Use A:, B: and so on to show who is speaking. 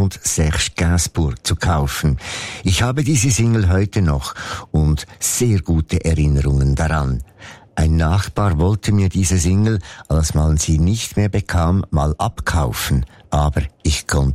A: und Serge Gainsbourg zu kaufen. Ich habe diese Single heute noch und sehr gute Erinnerungen daran. Ein Nachbar wollte mir diese Single, als man sie nicht mehr bekam, mal abkaufen, aber ich konnte